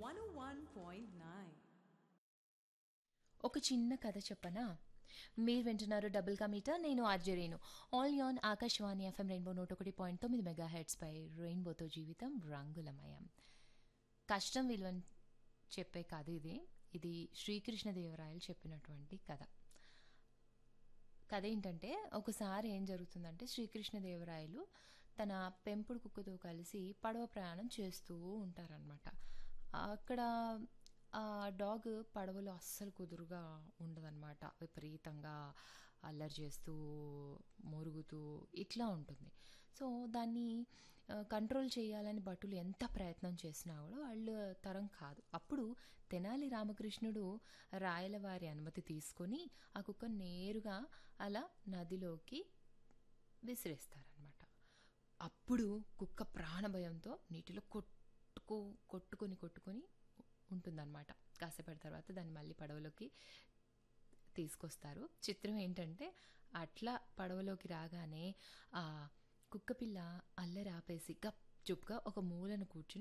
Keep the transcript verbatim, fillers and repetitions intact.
One ఓ one point nine. ఒక చిన్న కథ చెప్పనా? మీరు వింటున్నారు డబుల్ కా మీటర్. నేను RJ Renu. All an Akashvani FM rainbow నూట ఒకటి పాయింట్ తొమ్మిది మెగా హెడ్స్ పై రెయిన్బోతో జీవితం రంగులమయం. కష్టం విలువని చెప్పే కథ ఇది. ఇది శ్రీకృష్ణదేవరాయలు చెప్పినటువంటి కథ. కథ ఏంటంటే, ఒకసారి ఏం జరుగుతుందంటే, శ్రీకృష్ణదేవరాయలు తన పెంపుడు కుక్కతో కలిసి పడవ ప్రయాణం చేస్తూ ఉంటారనమాట. అక్కడ ఆ డాగ్ పడవలో అస్సలు కుదురుగా ఉండదన్నమాట. విపరీతంగా అల్లరి చేస్తూ మురుగుతూ ఇట్లా ఉంటుంది. సో దాన్ని ఆ, కంట్రోల్ చేయాలని భటులు ఎంత ప్రయత్నం చేసినా కూడా వాళ్ళ తరం కాదు. అప్పుడు తెనాలి రామకృష్ణుడు రాయలవారి అనుమతి తీసుకొని ఆ కుక్క నేరుగా అలా నదిలోకి విసిరేస్తారనమాట. అప్పుడు కుక్క ప్రాణభయంతో నీటిలో కొట్టుకో కొట్టుకొని కొట్టుకొని ఉంటుందన్నమాట. కాసేపటి తర్వాత దాన్ని మళ్ళీ పడవలోకి తీసుకొస్తారు. చిత్రం ఏంటంటే, అట్లా పడవలోకి రాగానే ఆ కుక్కపిల్ల అల్లరి ఆపేసి గప్ చుప్గా ఒక మూలను కూర్చుని